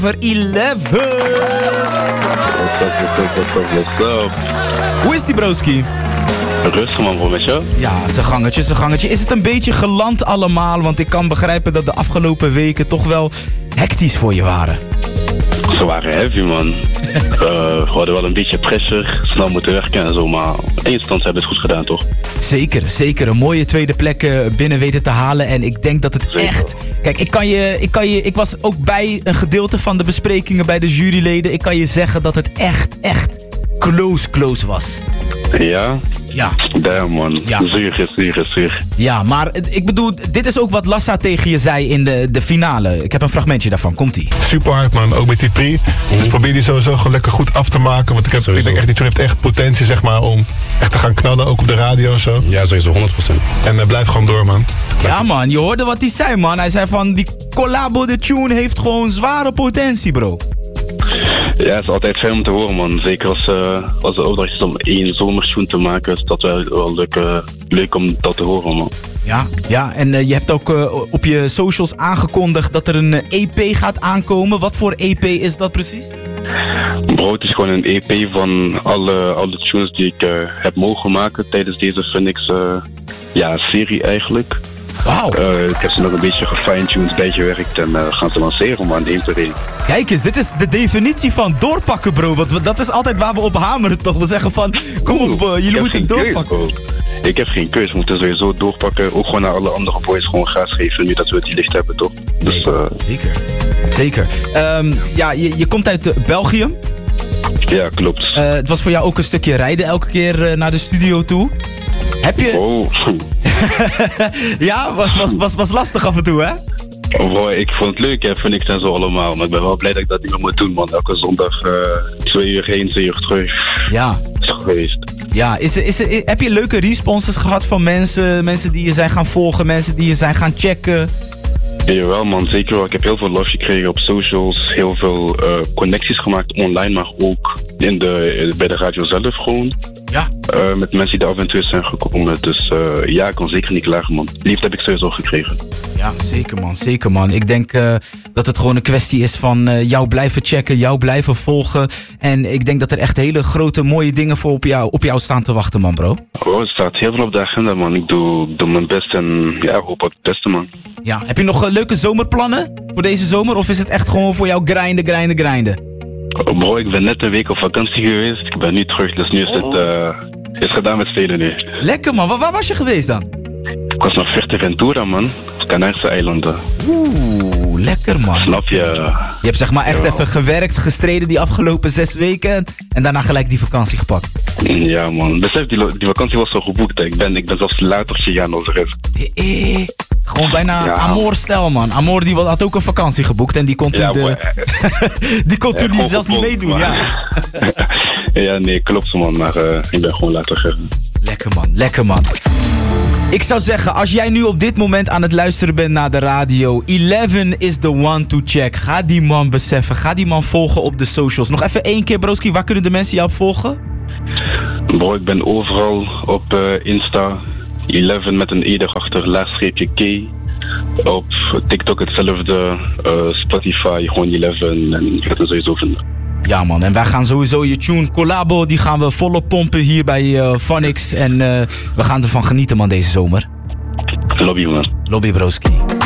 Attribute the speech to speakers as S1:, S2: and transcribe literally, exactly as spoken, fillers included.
S1: Voor elf.
S2: What's up, what's up, what's up, what's up?
S1: Hoe is die broski?
S2: Rustig man, bro, met jou?
S1: Ja, zijn gangetje, zijn gangetje. Is het een beetje geland allemaal? Want ik kan begrijpen dat de afgelopen weken toch wel hectisch voor je waren.
S2: Ze waren heavy, man. uh, we hadden wel een beetje pressure, snel moeten werken en zo, maar in instantie hebben we het goed gedaan, toch?
S1: Zeker, zeker. Een mooie tweede plek uh, binnen weten te halen. En ik denk dat het
S2: Zeker.
S1: echt... Kijk, ik, kan je, ik, kan je, ik was ook bij een gedeelte van de besprekingen bij de juryleden. Ik kan je zeggen dat het echt, echt close, close was.
S2: Ja?
S1: Ja.
S2: Damn, man.
S1: Ja.
S2: Zuur, zuur, zuur.
S1: Ja, maar ik bedoel, dit is ook wat Lassa tegen je zei in de, de finale. Ik heb een fragmentje daarvan. Komt-ie.
S3: Super hard, man. Ook met die pre. Mm-hmm. Dus probeer die sowieso gewoon lekker goed af te maken. Want ik, heb, ik denk echt, die tune heeft echt potentie, zeg maar, om echt te gaan knallen. Ook op de radio en zo.
S4: Ja, sowieso, honderd procent.
S3: En uh, blijf gewoon door, man.
S1: Ja, man. Je hoorde wat hij zei, man. Hij zei van, die collabo, de tune heeft gewoon zware potentie, bro.
S2: Ja, het is altijd fijn om te horen, man. Zeker als, uh, als de opdracht is om één zomertune te maken, is dat wel, wel leuk, uh, leuk om dat te horen, man.
S1: Ja, ja, en uh, je hebt ook uh, op je socials aangekondigd dat er een uh, E P gaat aankomen. Wat voor E P is dat precies?
S2: Bro, het is gewoon een E P van alle, alle tunes die ik uh, heb mogen maken tijdens deze Phoenix uh, ja, serie eigenlijk.
S1: Wauw.
S2: Uh, ik heb ze nog een beetje gefine-tuned bijgewerkt en uh, gaan ze lanceren, man, één per één.
S1: Kijk eens, dit is de definitie van doorpakken, bro. Want we- dat is altijd waar we op hameren, toch? We zeggen van, kom op, uh,
S2: Ik
S1: jullie
S2: heb
S1: moeten
S2: geen
S1: doorpakken.
S2: keus, bro. Ik heb geen keus, we moeten sowieso doorpakken. Ook gewoon naar alle andere boys gewoon gas geven, nu dat we het die licht hebben, toch? Dus, uh,
S1: Zeker, zeker. Um, ja, je, je komt uit uh, België.
S2: ja, klopt.
S1: Uh, het was voor jou ook een stukje rijden elke keer uh, naar de studio toe. Heb je...
S2: Oh,
S1: Ja, was, was, was, was lastig af en toe, hè?
S2: bro, ik vond het leuk, hè, Phoenix en zo allemaal. Maar ik ben wel blij dat ik dat niet meer moet doen, man. Elke zondag uh, twee uur heen, twee uur terug.
S1: Ja.
S2: Is geweest.
S1: Ja, is, er- is, er- heb je leuke responses gehad van mensen? Mensen die je zijn gaan volgen, mensen die je zijn gaan checken?
S2: Jawel, man, zeker wel. Ik heb heel veel love gekregen op socials. Heel veel uh, connecties gemaakt online, maar ook in de, bij de radio zelf gewoon.
S1: Ja.
S2: Uh, met mensen die er af en toe zijn gekomen. Dus uh, ja, ik kan zeker niet klagen, man. Liefde heb ik sowieso gekregen.
S1: Ja, zeker man, zeker man. Ik denk uh, dat het gewoon een kwestie is van uh, jou blijven checken, jou blijven volgen. En ik denk dat er echt hele grote mooie dingen voor op jou, op jou staan te wachten, man, bro.
S2: Oh, het staat heel veel op de agenda, man. Ik doe, ik doe mijn best en ja, ik hoop op het beste, man.
S1: Ja, heb je nog uh, leuke zomerplannen voor deze zomer? Of is het echt gewoon voor jou grinden, grinden, grinden?
S2: Oh, bro, ik ben net een week op vakantie geweest. Ik ben nu terug, dus nu is het uh, is gedaan met spelen nu.
S1: Lekker man, waar, waar was je geweest dan?
S2: Ik was naar Fuerteventura, man. Op Canarische eilanden.
S1: Oeh, lekker man.
S2: Snap je?
S1: Je hebt zeg maar echt
S2: Ja.
S1: even gewerkt, gestreden die afgelopen zes weken. En daarna gelijk die vakantie gepakt.
S2: Ja, man. Besef, die, die vakantie was zo geboekt. Hè. Ik ben, ik ben zelfs later gegaan als de rest.
S1: Eh, eh. Gewoon bijna
S2: Ja.
S1: Amor-stijl, man. Amor die had ook een vakantie geboekt en die kon toen,
S2: Ja,
S1: de,
S2: boy.
S1: die kon toen
S2: Ja,
S1: die
S2: gewoon
S1: zelfs niet
S2: geboekt,
S1: meedoen.
S2: man.
S1: Ja.
S2: Ja, nee, klopt, man. Maar uh, ik ben gewoon later gegaan.
S1: Lekker man, lekker man. Ik zou zeggen, als jij nu op dit moment aan het luisteren bent naar de radio, Eleven is the one to check. Ga die man beseffen, ga die man volgen op de socials. Nog even één keer, broski, waar kunnen de mensen jou op volgen?
S2: Bro, ik ben overal op uh, Insta. Eleven met een E erachter, laagstreepje K. Op TikTok hetzelfde. Uh, Spotify, gewoon Eleven. En je gaat het sowieso vinden.
S1: Ja man, en wij gaan sowieso je tune collabo, die gaan we volop pompen hier bij uh, Phonics. En uh, we gaan ervan genieten man deze zomer.
S2: Lobby, man.
S1: Lobby broski.